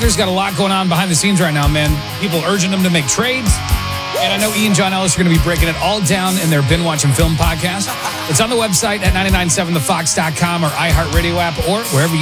Snyder's got a lot going on behind the scenes right now, man. People urging him to make trades. And I know Ian John Ellis are going to be breaking it all down in their Been Watching Film podcast. It's on the website at 997thefox.com or iHeartRadio app or wherever you